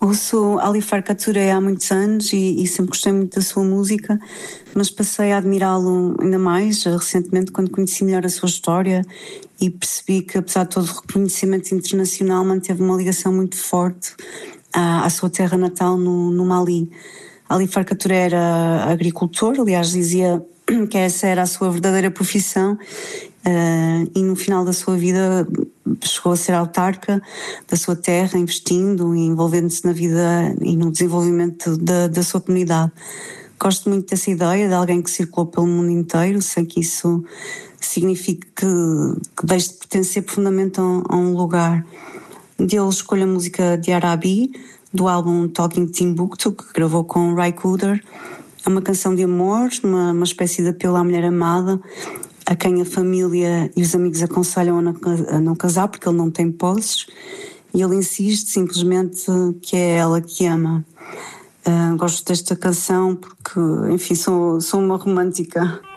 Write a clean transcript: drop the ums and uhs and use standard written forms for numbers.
Ouço Ali Farka Touré há muitos anos e sempre gostei muito da sua música, mas passei a admirá-lo ainda mais recentemente quando conheci melhor a sua história e percebi que, apesar de todo o reconhecimento internacional, manteve uma ligação muito forte à sua terra natal no Mali. Ali Farka Touré era agricultor, aliás dizia que essa era a sua verdadeira profissão, e no final da sua vida chegou a ser autarca da sua terra, investindo e envolvendo-se na vida e no desenvolvimento da sua comunidade. Gosto muito dessa ideia de alguém que circulou pelo mundo inteiro, sem que isso signifique que deixe de pertencer profundamente a um lugar. Dele escolho a música de Arabi, do álbum Talking Timbuktu, que gravou com Ry Cooder. É uma canção de amor, uma espécie de apelo à mulher amada, a quem a família e os amigos aconselham a não casar porque ele não tem posses, e ele insiste simplesmente que é ela que ama. Gosto desta canção porque, enfim, sou uma romântica.